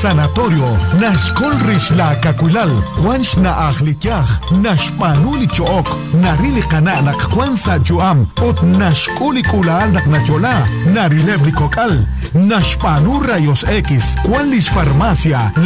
sanatorio, nashkolris la kakulal, wans na akhlityah, nashpanuli chook, narili kana nakakwan sa juam, ot nashkuli kulal naknachola, narilebli kokal, nashpanu rayos X, kwanlis farmacia,